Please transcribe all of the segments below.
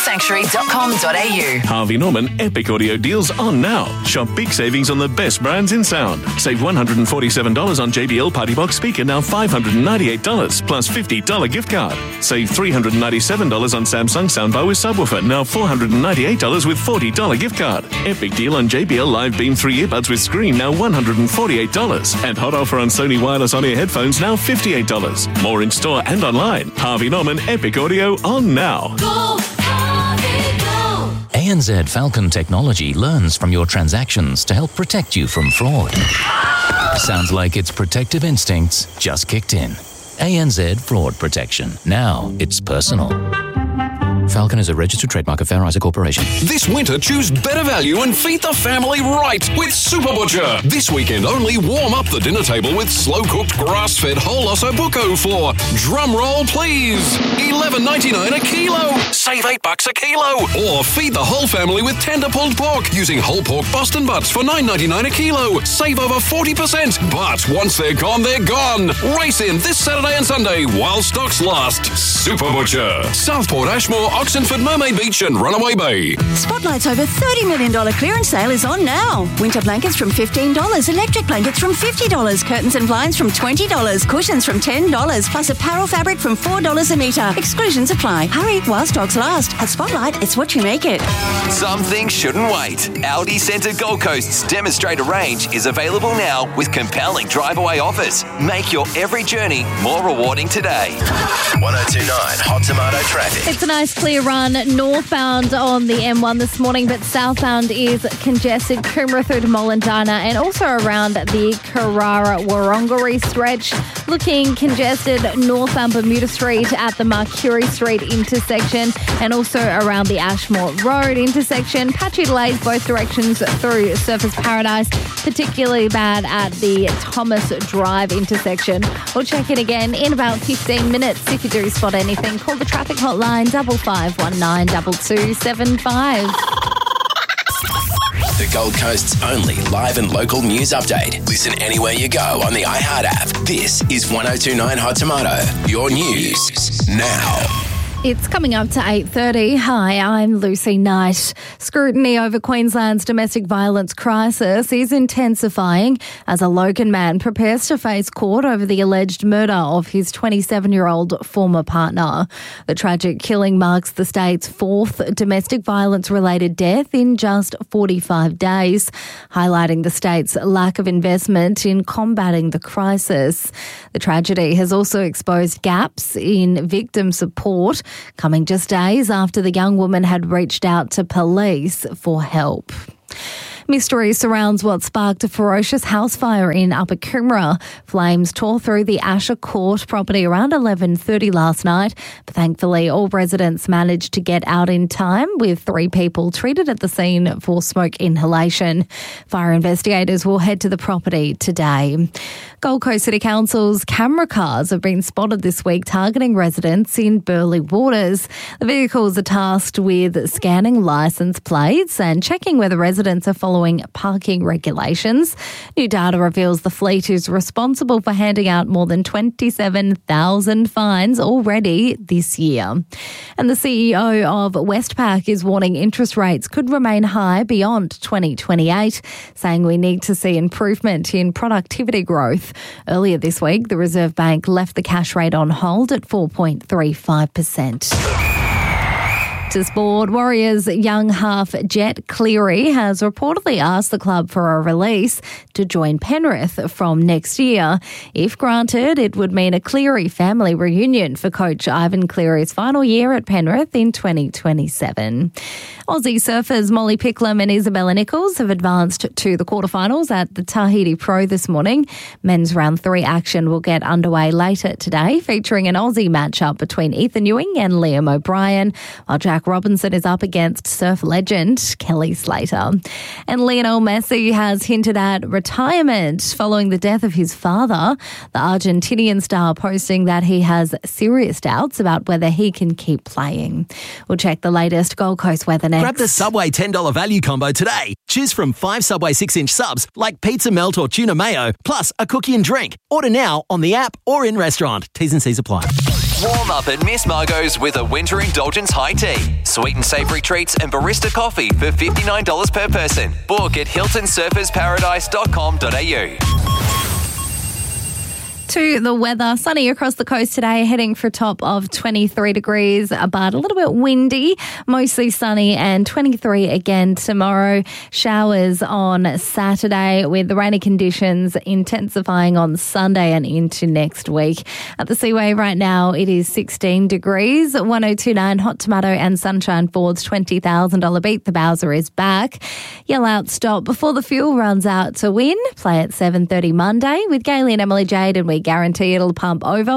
audiosanctuary.com.au. Harvey Norman Epic Audio deals on now. Shop big savings on the best brands in sound. Save $147 on JBL Party Box speaker, now $598 plus $50 gift card. Save $397 on Samsung soundbar with subwoofer, now $498 with $40 gift card. Epic deal on JBL Live Beam 3 earbuds with screen, now $148. And hot offer on Sony wireless on-ear headphones, now $58. More in store and online. Harvey Norman Epic Audio on now. ANZ Falcon Technology learns from your transactions to help protect you from fraud. Sounds like its protective instincts just kicked in. ANZ Fraud Protection. Now it's personal. Falcon is a registered trademark of Fair Isaac Corporation. This winter, choose better value and feed the family right with Super Butcher. This weekend only, warm up the dinner table with slow-cooked, grass-fed whole ossobuco floor. Drum roll, please. $11.99 a kilo. Save $8 a kilo. Or feed the whole family with tender pulled pork using whole pork Boston butts for $9.99 a kilo. Save over 40%. But once they're gone, they're gone. Race in this Saturday and Sunday while stocks last. Super Butcher. Southport, Ashmore, Oxenford, Mermaid Beach and Runaway Bay. Spotlight's over $30 million clearance sale is on now. Winter blankets from $15, electric blankets from $50, curtains and blinds from $20, cushions from $10, plus apparel fabric from $4 a metre. Exclusions apply. Hurry while stocks last. At Spotlight, it's what you make it. Some things shouldn't wait. Audi Centre Gold Coast's demonstrator range is available now with compelling drive-away offers. Make your every journey more rewarding today. 1029 Hot Tomato traffic. It's a nice clear run northbound on the M1 this morning, but southbound is congested. Coomera through to Mollendina and also around the Carrara-Wurrunggeri stretch. Looking congested northbound Bermuda Street at the Mercury Street intersection and also around the Ashmore Road intersection. Patchy delays both directions through Surfers Paradise, particularly bad at the Thomas Drive intersection. We'll check in again in about 15 minutes. If you do spot anything, call the traffic hotline 5519 2275. The Gold Coast's only live and local news update. Listen anywhere you go on the iHeart app. This is 1029 Hot Tomato. Your news now. It's coming up to 8:30. Hi, I'm Lucy Knight. Scrutiny over Queensland's domestic violence crisis is intensifying as a Logan man prepares to face court over the alleged murder of his 27-year-old former partner. The tragic killing marks the state's fourth domestic violence-related death in just 45 days, highlighting the state's lack of investment in combating the crisis. The tragedy has also exposed gaps in victim support, coming just days after the young woman had reached out to police for help. Mystery surrounds what sparked a ferocious house fire in Upper Coomera. Flames tore through the Asher Court property around 11:30 last night, but thankfully all residents managed to get out in time, with 3 people treated at the scene for smoke inhalation. Fire investigators will head to the property today. Gold Coast City Council's camera cars have been spotted this week targeting residents in Burleigh Waters. The vehicles are tasked with scanning licence plates and checking whether residents are following parking regulations. New data reveals the fleet is responsible for handing out more than 27,000 fines already this year. And the CEO of Westpac is warning interest rates could remain high beyond 2028, saying we need to see improvement in productivity growth. Earlier this week, the Reserve Bank left the cash rate on hold at 4.35%. To sport, Warriors young half Jet Cleary has reportedly asked the club for a release to join Penrith from next year. If granted, it would mean a Cleary family reunion for coach Ivan Cleary's final year at Penrith in 2027. Aussie surfers Molly Picklum and Isabella Nichols have advanced to the quarterfinals at the Tahiti Pro this morning. Men's round 3 action will get underway later today, featuring an Aussie matchup between Ethan Ewing and Liam O'Brien, while Jack Robinson is up against surf legend Kelly Slater. And Lionel Messi has hinted at retirement following the death of his father. The Argentinian star posting that he has serious doubts about whether he can keep playing. We'll check the latest Gold Coast weather next. Grab the Subway $10 value combo today. Choose from 5 Subway 6-inch subs like pizza melt or tuna mayo, plus a cookie and drink. Order now on the app or in restaurant. T's and C's apply. Warm up at Miss Margot's with a winter indulgence high tea. Sweet and savoury treats and barista coffee for $59 per person. Book at hiltonsurfersparadise.com.au. To the weather, sunny across the coast today, heading for a top of 23 degrees, but a little bit windy, mostly sunny, and 23 again tomorrow. Showers on Saturday with the rainy conditions intensifying on Sunday and into next week. At the Seaway right now, it is 16 degrees. 1029 Hot Tomato and Sunshine Ford's $20,000 beat. The Bowser is back. Yell out stop before the fuel runs out to win. Play at 7:30 Monday with Gailey and Emily Jade, and we guarantee it'll pump over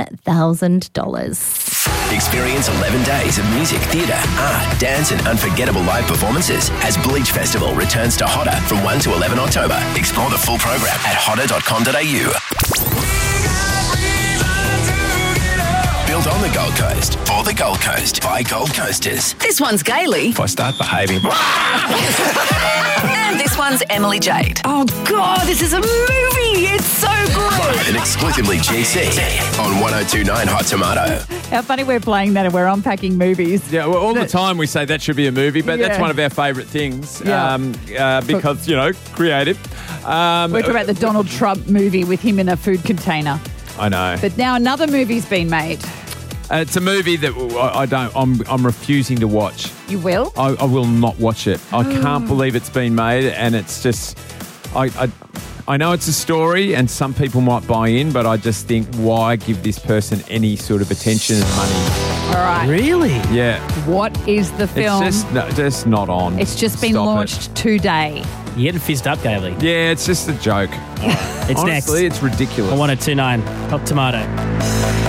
$1,000. Experience 11 days of music, theatre, art, dance and unforgettable live performances as Bleach Festival returns to Hodder from 1 to 11 October. Explore the full program at hodder.com.au. Built on the Gold Coast, for the Gold Coast, by Gold Coasters. This one's Gailey. If I start behaving... And this one's Emily Jade. Oh, God, this is a movie. It's so good. And exclusively GC on 102.9 Hot Tomato. How funny we're playing that and we're unpacking movies. Yeah, well, all the time we say that should be a movie, but that's one of our favourite things because, creative. We're talking about the Donald Trump movie with him in a food container. I know. But now another movie's been made. It's a movie that I'm refusing to watch. You will? I will not watch it. I can't believe it's been made, and it's just... I know it's a story and some people might buy in, but I just think, why give this person any sort of attention and money? All right. Really? Yeah. What is the film? It's just not on. It's just been launched today. You're getting fizzed up, Gailey. Yeah, it's just a joke. It's Honestly, next. it's ridiculous. I 1029 Hot Tomato.